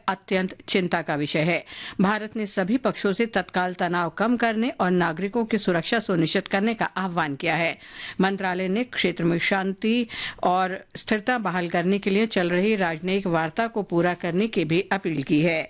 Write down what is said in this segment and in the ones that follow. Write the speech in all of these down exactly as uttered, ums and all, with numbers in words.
अत्यंत चिंता का विषय है। भारत ने सभी पक्षों से तत्काल तनाव कम करने और नागरिकों की सुरक्षा सुनिश्चित करने का आह्वान किया है। मंत्रालय ने क्षेत्र में शांति और स्थिरता बहाल करने के लिए चल रही राजनयिक वार्ता को पूरा करने की भी अपील की है।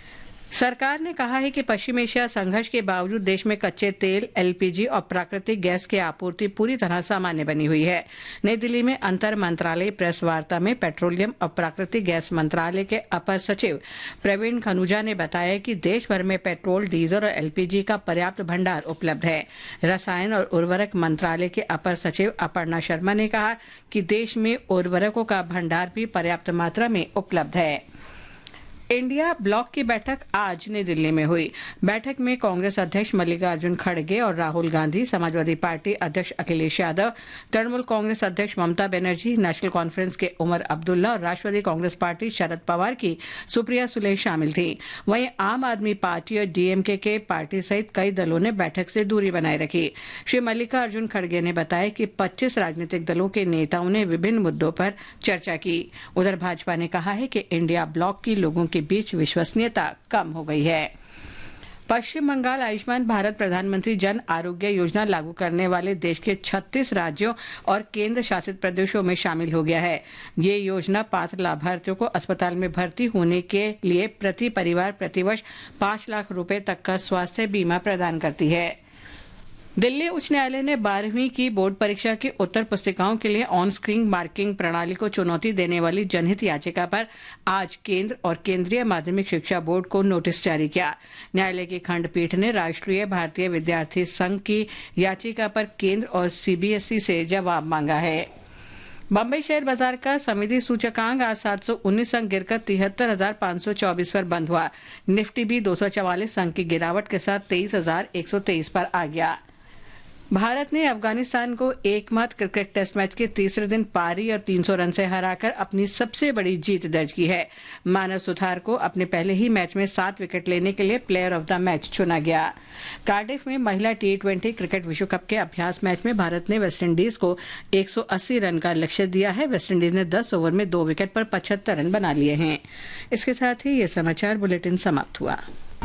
सरकार ने कहा है कि पश्चिम एशिया संघर्ष के बावजूद देश में कच्चे तेल, एलपीजी और प्राकृतिक गैस की आपूर्ति पूरी तरह सामान्य बनी हुई है। नई दिल्ली में अंतर मंत्रालय प्रेस वार्ता में पेट्रोलियम और प्राकृतिक गैस मंत्रालय के अपर सचिव प्रवीण खनूजा ने बताया कि देश भर में पेट्रोल, डीजल और एलपीजी का पर्याप्त भंडार उपलब्ध है। रसायन और उर्वरक मंत्रालय के अपर सचिव अपर्णा शर्मा ने कहा कि देश में उर्वरकों का भंडार भी पर्याप्त मात्रा में उपलब्ध है। इंडिया ब्लॉक की बैठक आज नई दिल्ली में हुई। बैठक में कांग्रेस अध्यक्ष मल्लिकार्जुन खड़गे और राहुल गांधी, समाजवादी पार्टी अध्यक्ष अखिलेश यादव, तृणमूल कांग्रेस अध्यक्ष ममता बनर्जी, नेशनल कॉन्फ्रेंस के उमर अब्दुल्ला और राष्ट्रवादी कांग्रेस पार्टी शरद पवार की सुप्रिया सुले शामिल थी। वहीं आम आदमी पार्टी और डीएमके के पार्टी सहित कई दलों ने बैठक से दूरी बनाए रखी। श्री मल्लिकार्जुन खड़गे ने बताया कि पच्चीस राजनीतिक दलों के नेताओं ने विभिन्न मुद्दों पर चर्चा की। उधर भाजपा ने कहा है कि इंडिया ब्लॉक की लोगों के बीच विश्वसनीयता कम हो गई है। पश्चिम बंगाल आयुष्मान भारत प्रधानमंत्री जन आरोग्य योजना लागू करने वाले देश के छत्तीस राज्यों और केंद्र शासित प्रदेशों में शामिल हो गया है। ये योजना पात्र लाभार्थियों को अस्पताल में भर्ती होने के लिए प्रति परिवार प्रतिवर्ष पाँच लाख रुपए तक का स्वास्थ्य बीमा प्रदान करती है। दिल्ली उच्च न्यायालय ने बारहवीं की बोर्ड परीक्षा की उत्तर पुस्तिकाओं के लिए ऑन स्क्रीन मार्किंग प्रणाली को चुनौती देने वाली जनहित याचिका पर आज केंद्र और केंद्रीय माध्यमिक शिक्षा बोर्ड को नोटिस जारी किया। न्यायालय की खंडपीठ ने राष्ट्रीय भारतीय विद्यार्थी संघ की याचिका पर केंद्र और सीबीएसई से जवाब मांगा है। बम्बई शेयर बाजार का समिति सूचकांक आज सात सौ उन्नीस अंक गिरकर तिहत्तर हजार पाँच सौ चौबीस पर बंद हुआ। निफ्टी भी दो सौ चवालीस अंक की गिरावट के साथ तेईस हजार एक सौ तेईस पर आ गया। भारत ने अफगानिस्तान को एकमात्र क्रिकेट टेस्ट मैच के तीसरे दिन पारी और तीन सौ रन से हराकर अपनी सबसे बड़ी जीत दर्ज की है। मानव सुथार को अपने पहले ही मैच में सात विकेट लेने के लिए प्लेयर ऑफ द मैच चुना गया। कार्डिफ में महिला टी ट्वेंटी क्रिकेट विश्व कप के अभ्यास मैच में भारत ने वेस्टइंडीज को एक सौ अस्सी रन का लक्ष्य दिया है। वेस्टइंडीज ने दस ओवर में दो विकेट पर पचहत्तर रन बना लिए हैं। इसके साथ ही ये समाचार बुलेटिन समाप्त हुआ।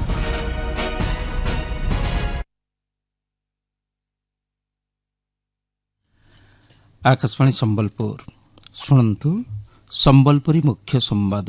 आकाशवाणी संबलपुर शुणन्तु संबलपुरी मुख्य संवाद।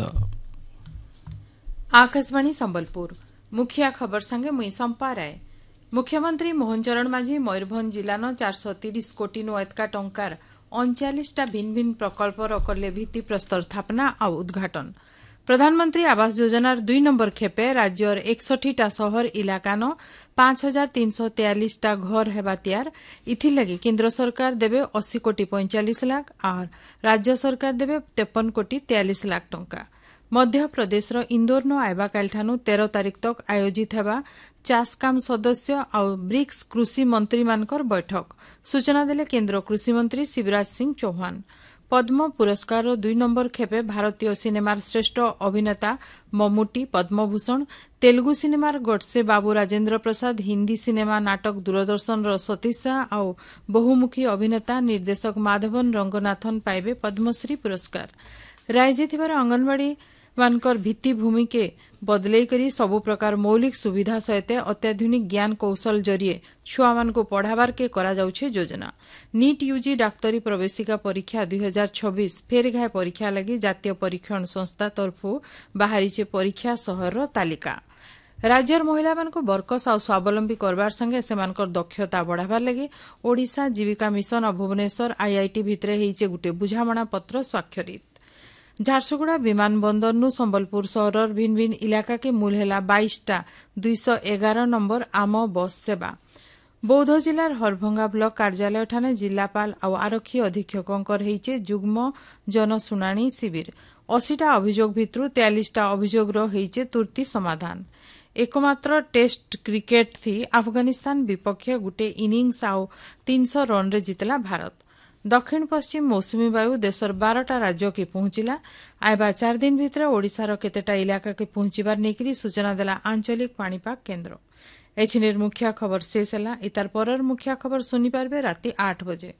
आकाशवाणी संबलपुर मुखिया खबर संगे मुई संपा राय। मुख्यमंत्री मोहन चरण माझी मयूरभंज जिलानो चार सौ तीस कोटी नु एतका टंकार उनचालीस टा भिन्न भिन्न प्रकल्पर कले भित्ति प्रस्तर स्थापना और उद्घाटन। प्रधानमंत्री आवास योजनार दुई नंबर खेपे राज्यर एकसठी टा शहर इलाकानो पांच हजार तीन सौ तेयालीस टा घर हेबा तैयार। इथिलागि केंद्र सरकार देवे अस्सी कोटी पैंचालीस लाख और राज्य सरकार देवे तेपन कोटी तेयालीस लाख टंका। मध्य प्रदेश इंदौर नो आइबा कालठानु तेरह तारीख तक आयोजित हेबा चासकाम सदस्य और ब्रिक्स कृषि मंत्री मानकर बैठक। सूचना देले केंद्र कृषि मंत्री शिवराज सिंह चौहान। पद्म पुरस्कार दुई नंबर खेपे भारतीय सिनेमार श्रेष्ठ अभिनेता मम्मुटी पद्मभूषण, तेलुगु सिनेमार गडसे बाबू राजेंद्र प्रसाद, हिंदी सिनेमा नाटक दूरदर्शन सतीशा और बहुमुखी अभिनेता निर्देशक माधवन रंगनाथन पाइबे पद्मश्री पुरस्कार। राज्य अंगनवाड़ी मानकर भित्तिभूमि के बदलई करी सबु प्रकार मौलिक सुविधा सहित अत्याधुनिक ज्ञान कौशल जरिए छुआ मान को पढ़ाबार के करा जाउछे योजना। नीट यूजी डाक्तरी प्रवेशिका परीक्षा दुई हजार छब्बीस फेर घाय परीक्षा लगी जातीय परीक्षण संस्था तरफु बाहरी परीक्षा सहर तालिका। राज्यर महिला मान को बरकस और स्वावलंबी करबार संगे सेमानकर दक्षता बढ़ाबार लगी ओडिशा जीविका मिशन और भुवनेश्वर आईआईटी भितरे हेइचे गुटे बुझामणा पत्र स्वाक्षरित। झारसुगुड़ा विमान बंदर नु संबलपुर सहरर भिन्न भिन्न इलाका के मूल हेला बाईस टा दुई सौ एगार नंबर आम बस सेवा। बौद्ध जिलार हरभंगा ब्लॉक कार्यालय ठाने जिलापाल और आरक्षी अधीक्षकंकर हेइचे जुग्म जनशुणाणी शिविर। अशीटा अभियोग भितरु तेयालीस टा अभियोग हेइचे तुर्ती समाधान। एकमात्र टेस्ट क्रिकेट थी अफगानिस्तान विपक्ष गुटे इनिंग्स आउ तीन सौ रन रे जितला भारत। दक्षिण पश्चिम मौसुमी वायु देशर बारटा राज्य के पहुंचला। आइबा चार दिन भितर ओडिशार केतेटा इलाका के पहुंचबार नेकरी सूचना देला आंचलिक पाणीपाग केन्द्र। एछिनेर मुख्य खबर शेष है। इतार परर मुख्य खबर सुनी पारबे राति आठ बजे।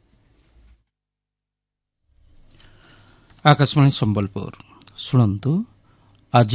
आकाशवाणी संबलपुर शुणन्तु